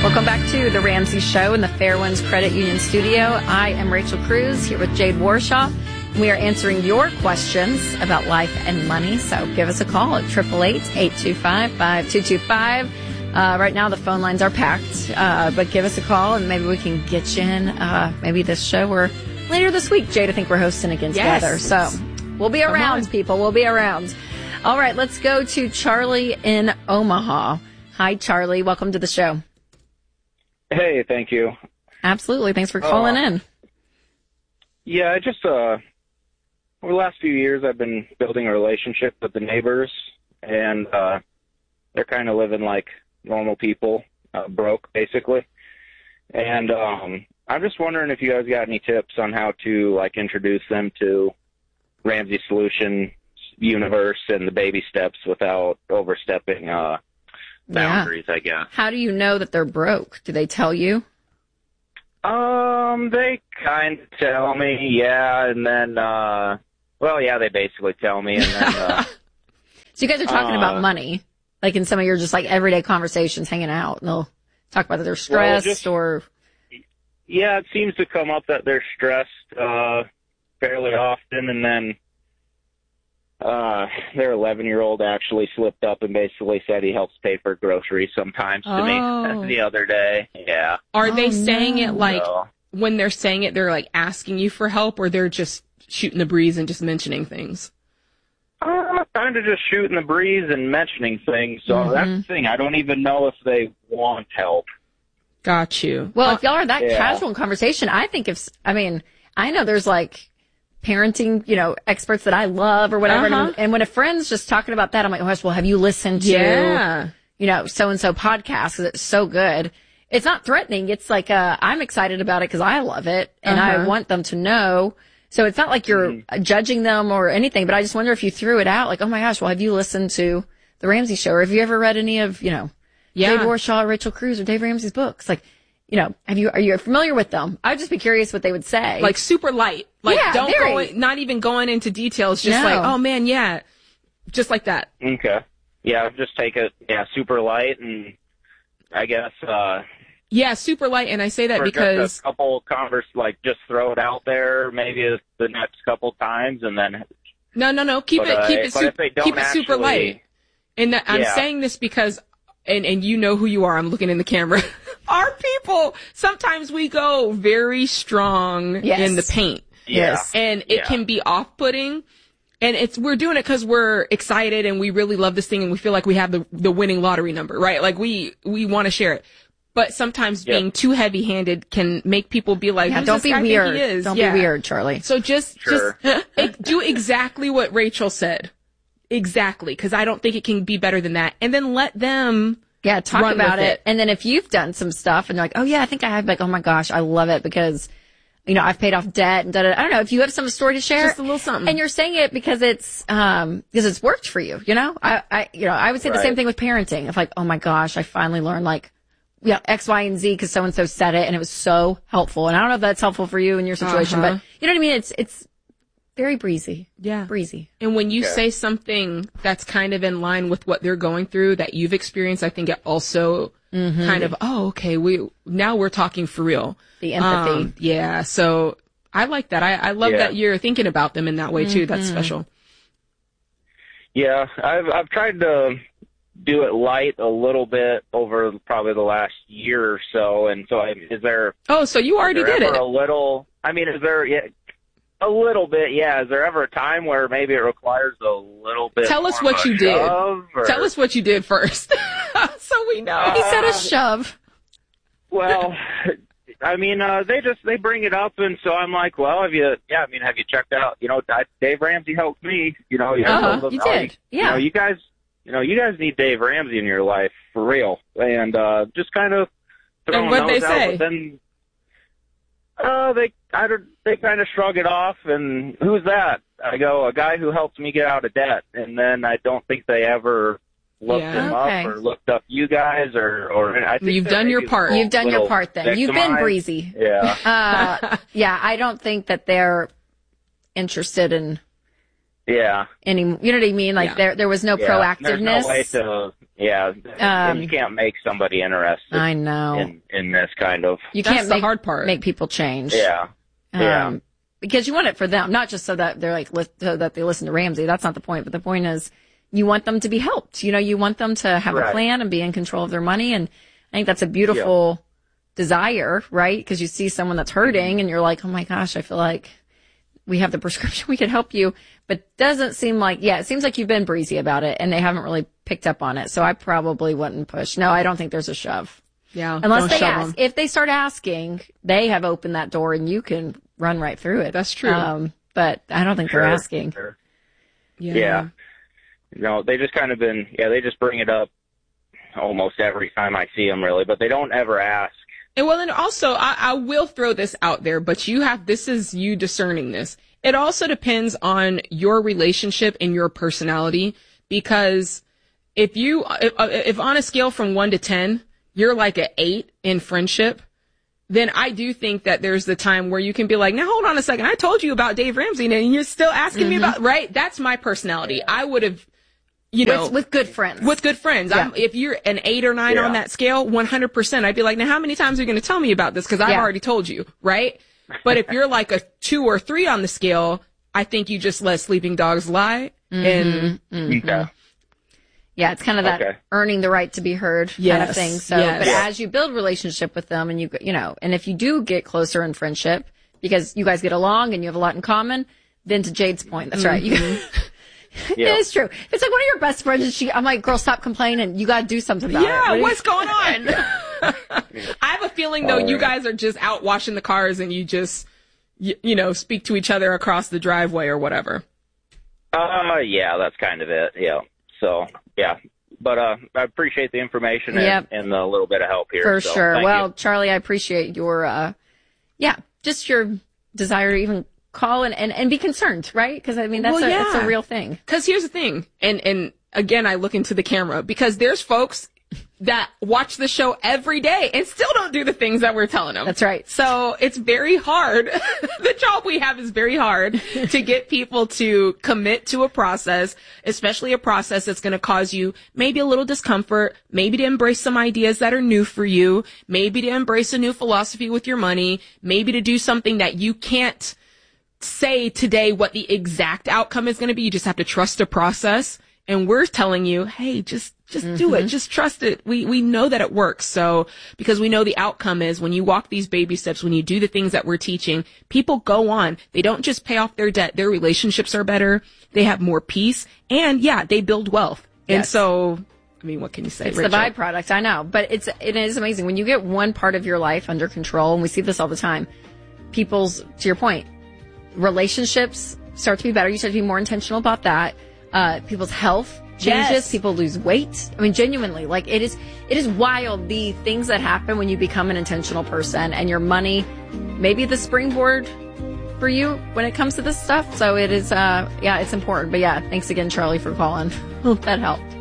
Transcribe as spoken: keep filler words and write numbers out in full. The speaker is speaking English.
Welcome back to The Ramsey Show in the Fairwinds Credit Union studio. I am Rachel Cruz here with Jade Warshaw. We are answering your questions about life and money, so give us a call at eight eight eight, eight two five, five two two five. Uh, right now the phone lines are packed, uh, but give us a call and maybe we can get you in uh, maybe this show or later this week. Jade, I think we're hosting again yes. together, so we'll be around, people. We'll be around. All right, let's go to Charlie in Omaha. Hi, Charlie. Welcome to the show. Hey, thank you. Absolutely. Thanks for calling uh, in. Yeah, I just, uh, over the last few years, I've been building a relationship with the neighbors, and uh, they're kind of living like normal people, uh, broke, basically. And um, I'm just wondering if you guys got any tips on how to, like, introduce them to Ramsey Solution universe and the baby steps without overstepping uh, boundaries, yeah. I guess. How do you know that they're broke? Do they tell you? Um, they kind of tell me, yeah, and then, uh, well, yeah, they basically tell me, and then, uh, so you guys are talking uh, about money, like in some of your just like everyday conversations, hanging out, and they'll talk about that they're stressed well, just, or. Yeah, it seems to come up that they're stressed, uh, fairly often, and then, uh, their eleven-year-old actually slipped up and basically said he helps pay for groceries sometimes to oh. me the other day. Yeah. Are oh, they saying no. it like, no. when they're saying it, they're like asking you for help, or they're just shooting the breeze and just mentioning things? Uh, kind of just shooting the breeze and mentioning things. So mm-hmm. that's the thing. I don't even know if they want help. Got you. Well, uh, if y'all are that yeah. casual in conversation, I think if, I mean, I know there's like parenting, you know, experts that I love or whatever. Uh-huh. And, and when a friend's just talking about that, I'm like, oh gosh, well, have you listened to, yeah. you know, so-and-so podcast? 'Cause it's so good. It's not threatening. It's like, uh, I'm excited about it because I love it and uh-huh. I want them to know. So it's not like you're mm-hmm. judging them or anything, but I just wonder if you threw it out like, oh my gosh, well, have you listened to The Ramsey Show? Or have you ever read any of, you know, yeah. Dave Warshaw, Rachel Cruz, or Dave Ramsey's books? Like, you know, have you, are you familiar with them? I'd just be curious what they would say. Like super light. Like yeah, don't very. go in, not even going into details, just No. like, oh man, yeah. Just like that. Okay. Yeah, just take it, yeah, super light and I guess, uh, yeah, super light. And I say that for because just a couple converse, like just throw it out there maybe the next couple times and then. No, no, no. Keep but, it, uh, keep it, su- keep it super actually, light. And that, I'm yeah. saying this because, and, and you know who you are. I'm looking in the camera. Our people, sometimes we go very strong yes. in the paint. Yeah. Yes. And it yeah. can be off-putting. And it's, we're doing it because we're excited and we really love this thing and we feel like we have the, the winning lottery number, right? Like we, we want to share it. But sometimes yep. being too heavy-handed can make people be like, yeah, who's don't this be guy weird. think he is? Don't yeah. be weird, Charlie. So just, sure. just do exactly what Rachel said. Exactly. Cause I don't think it can be better than that. And then let them Yeah, talk run about with it. it. And then if you've done some stuff and you're like, oh yeah, I think I have, like, oh my gosh, I love it because, you know, I've paid off debt and da, da, da. I don't know if you have some story to share. Just a little something. And you're saying it because it's, um, because it's worked for you, you know? I, I, you know, I would say right. the same thing with parenting. Of like, oh my gosh, I finally learned like, yeah, X, Y, and Z because so-and-so said it and it was so helpful. And I don't know if that's helpful for you in your situation, uh-huh. but you know what I mean? It's, it's very breezy. Yeah. Breezy. And when you Yeah. say something that's kind of in line with what they're going through that you've experienced, I think it also mm-hmm. kind of, oh, okay, we, now we're talking for real. The empathy. Um, yeah. So I like that. I, I love Yeah. that you're thinking about them in that way too. That's Mm-hmm. special. Yeah, I've, I've tried to do it light a little bit over probably the last year or so. And so I, is there, Oh, so you already is there did ever it. a little, I mean, is there, yeah, a little bit, yeah. Is there ever a time where maybe it requires a little bit Tell us more what of a you did. shove, or- Tell us what you did first. So we know. He said a shove. Well, I mean, uh, they just, they bring it up, and so I'm like, well, have you, yeah, I mean, have you checked out, you know, Dave Ramsey helped me, you know, you, Uh-huh, know, you oh, did, You yeah. know, you guys, you know, you guys need Dave Ramsey in your life, for real, and uh, just kind of throwing And what'd they those out, say? but then, uh, they, I don't, they kind of shrug it off, and who's that? I go, a guy who helps me get out of debt, and then I don't think they ever looked Yeah. him Okay. up or looked up you guys, or, or I think You've there done may your be a part. little- You've done your little part then. You've been victimized. breezy. Yeah. Uh, yeah, I don't think that they're interested in, Yeah. Any, you know what I mean? Like Yeah. there, there was no Yeah. proactiveness. There's no way to, yeah. Um, and you can't make somebody interested I know. in, in this kind of. You That's can't the make, hard part. make people change. Yeah. Yeah. Um, because you want it for them, not just so that they're like, li- so that they listen to Ramsey. That's not the point. But the point is you want them to be helped. You know, you want them to have Right. a plan and be in control of their money. And I think that's a beautiful Yeah. desire, right? Because you see someone that's hurting and you're like, oh my gosh, I feel like we have the prescription. We can help you. But doesn't seem like, yeah, it seems like you've been breezy about it and they haven't really picked up on it. So I probably wouldn't push. No, I don't think there's a shove. Yeah. Unless don't they shove ask. 'em. If they start asking, they have opened that door and you can run right through it. That's true. Um, but I don't think Sure, they're asking. sure. Yeah. Yeah. No, they just kind of been, yeah, they just bring it up almost every time I see them, really, but they don't ever ask. And well, and also, I, I will throw this out there, but you have, this is you discerning this. It also depends on your relationship and your personality, because if you, if, if on a scale from one to ten, you're like an eight in friendship, then I do think that there's the time where you can be like, now hold on a second. I told you about Dave Ramsey and you're still asking me about, right? That's my personality. I would have, you know, With, with good friends. with good friends. Yeah. I'm, if you're an eight or nine Yeah. on that scale, one hundred percent, I'd be like, now how many times are you going to tell me about this? Cause I've Yeah. already told you, right? But if you're like a two or three on the scale, I think you just let sleeping dogs lie. And Okay. Yeah, it's kind of that Okay. earning the right to be heard kind of Yes, thing. So, yes. but Yeah. as you build relationship with them and you, you know, and if you do get closer in friendship because you guys get along and you have a lot in common, then to Jade's point, that's right. You, Yeah. it is true. It's like one of your best friends and she, I'm like, girl, stop complaining. You got to do something about it. yeah, What do you- what's going on? I have a feeling though, All you right. guys are just out washing the cars and you just, you, you know, speak to each other across the driveway or whatever. Uh, yeah, that's kind of it. Yeah. So, yeah. But, uh, I appreciate the information and, Yep. and a little bit of help here. For so sure. thank Well, you. Charlie, I appreciate your, uh, yeah, just your desire to even call and, and, and be concerned, right? Because I mean, that's, Well, a, that's yeah. a real thing. Cause here's the thing. And, and again, I look into the camera because there's folks that watch the show every day and still don't do the things that we're telling them. That's right. So it's very hard. The job we have is very hard to get people to commit to a process, especially a process that's going to cause you maybe a little discomfort, maybe to embrace some ideas that are new for you, maybe to embrace a new philosophy with your money, maybe to do something that you can't say today what the exact outcome is going to be. You just have to trust the process. And we're telling you, hey, just, just mm-hmm. do it. Just trust it. We, we know that it works. So, because we know the outcome is when you walk these baby steps, when you do the things that we're teaching, people go on. They don't just pay off their debt. Their relationships are better. They have more peace. And yeah, they build wealth. And Yes. so, I mean, what can you say? It's Rachel? the byproduct, I know, but it's it is amazing when you get one part of your life under control, and we see this all the time. People's, to your point, relationships start to be better. You start to be more intentional about that. Uh, people's health changes. Yes. People lose weight. I mean, genuinely, like it is, it is wild the things that happen when you become an intentional person, and your money, maybe the springboard for you when it comes to this stuff. So it is, uh, yeah, it's important. But yeah, thanks again, Charlie, for calling. Hope that helped.